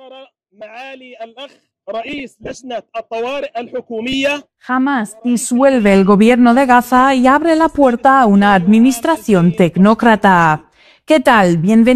Jamás disuelve el gobierno de Gaza y abre la puerta a una administración tecnócrata. ¿Qué tal? Bienvenido.